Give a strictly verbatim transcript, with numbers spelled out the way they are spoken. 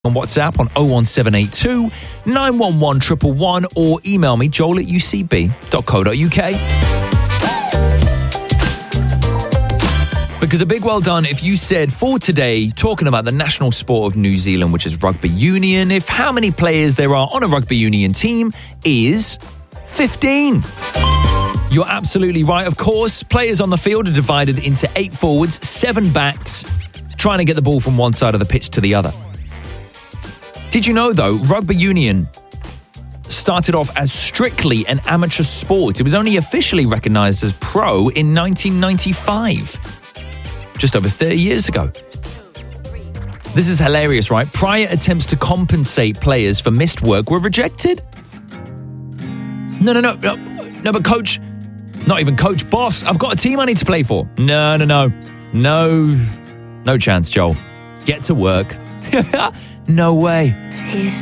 on WhatsApp on oh one seven eight two, nine one one, one one one or email me, joel at u c b dot co dot u k. Because a big well done if you said for today, talking about the national sport of New Zealand, which is rugby union, if how many players there are on a rugby union team is fifteen. You're absolutely right, of course. Players on the field are divided into eight forwards, seven backs, trying to get the ball from one side of the pitch to the other. Did you know, though, rugby union started off as strictly an amateur sport? It was only officially recognised as pro in nineteen ninety-five, just over thirty years ago. This is hilarious, right? Prior attempts to compensate players for missed work were rejected. No, no, no, no, no, but coach, not even coach, boss, I've got a team I need to play for. No, no, no, no, no chance, Joel. Get to work. No way.